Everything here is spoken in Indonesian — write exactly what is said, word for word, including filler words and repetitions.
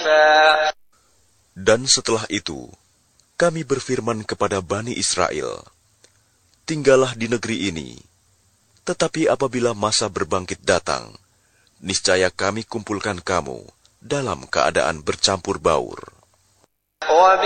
ضعيفا. Dan setelah itu, kami berfirman kepada Bani Israel, tinggallah di negeri ini, tetapi apabila masa berbangkit datang, niscaya kami kumpulkan kamu dalam keadaan bercampur baur.